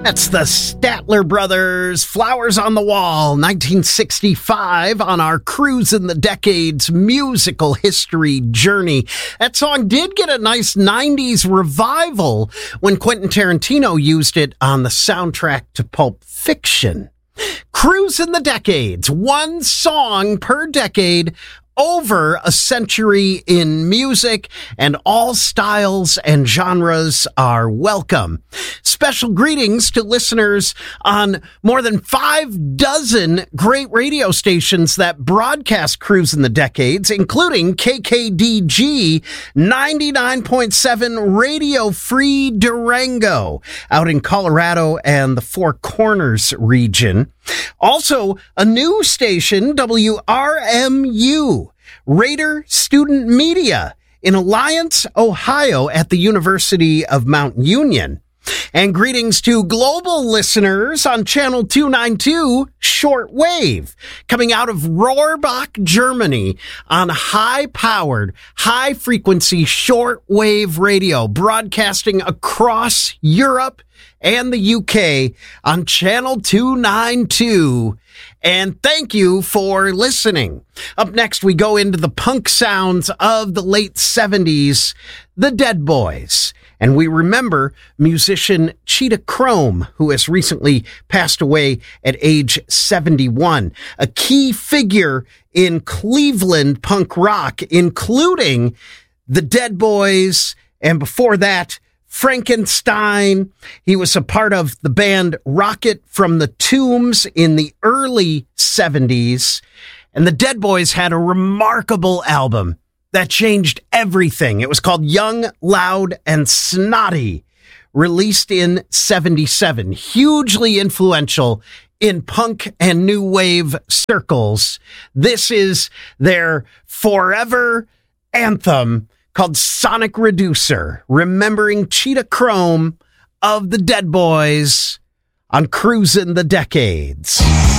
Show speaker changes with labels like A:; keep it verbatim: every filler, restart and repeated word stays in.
A: That's the Statler Brothers, Flowers on the Wall, nineteen sixty-five, on our Cruise in the Decades musical history journey. That song did get a nice nineties revival when Quentin Tarantino used it on the soundtrack to Pulp Fiction. Cruise in the Decades, one song per decade, over a century in music, and all styles and genres are welcome. Special greetings to listeners on more than five dozen great radio stations that broadcast Cruise in the Decades, including K K D G ninety-nine point seven Radio Free Durango out in Colorado and the Four Corners region. Also, a new station, W R M U, Raider Student Media, in Alliance, Ohio, at the University of Mount Union. And greetings to global listeners on Channel two ninety-two Shortwave, coming out of Rohrbach, Germany, on high-powered, high-frequency shortwave radio, broadcasting across Europe and the U K on Channel two ninety-two. And thank you for listening. Up next, we go into the punk sounds of the late seventies, the Dead Boys. And we remember musician Cheetah Chrome, who has recently passed away at age seventy-one. A key figure in Cleveland punk rock, including the Dead Boys, and before that, Frankenstein. He was a part of the band Rocket from the Tombs in the early seventies. And the Dead Boys had a remarkable album that changed everything. It was called Young, Loud, and Snotty, released in seventy-seven. Hugely influential in punk and new wave circles. This is their forever anthem called Sonic Reducer, remembering Cheetah Chrome of the Dead Boys on Cruisin' the Decades.